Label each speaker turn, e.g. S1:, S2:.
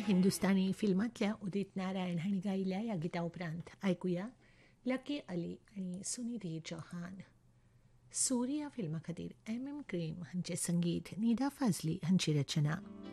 S1: हिंदुस्तानी फिल्मातल्या उदित नारायण हांणी गायिल्ल्या ह्या गिता उपरांत आयकुया लकी अली आनी सुनिधी चौहान. सूर्य ह्या फिल्मा खातीर एम क्रीम हांचें संगीत, निदा फाजली हांची रचना.